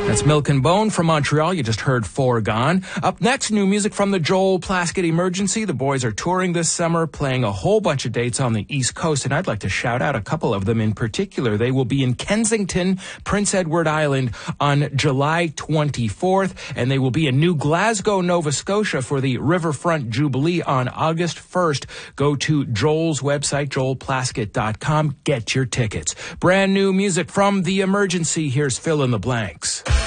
That's Milk and Bone from Montreal. You just heard Foregone. Up next, new music from the Joel Plaskett Emergency. The boys are touring this summer, playing a whole bunch of dates on the East Coast, and I'd like to shout out a couple of them in particular. They will be in Kensington, Prince Edward Island on July 24th, and they will be in New Glasgow, Nova Scotia for the Riverfront Jubilee on August 1st. Go to Joel's website, joelplaskett.com. Get your tickets. Brand new music from The Emergency. Here's Fill in the Blanks.